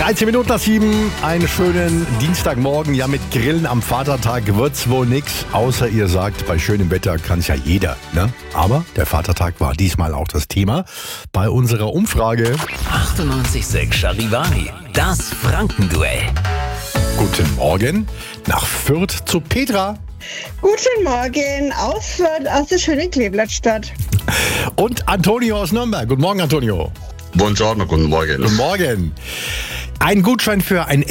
13 Minuten nach 7, einen schönen Dienstagmorgen. Ja, mit Grillen am Vatertag wird's wohl nix, außer ihr sagt, bei schönem Wetter kann's ja jeder, ne? Aber der Vatertag war diesmal auch das Thema bei unserer Umfrage. 98,6 Charivari, das Frankenduell. Guten Morgen nach Fürth zu Petra. Guten Morgen aus Fürth, aus der schönen Kleeblattstadt. Und Antonio aus Nürnberg. Guten Morgen, Antonio. Buongiorno, guten Morgen. Guten Morgen. Ein Gutschein für ein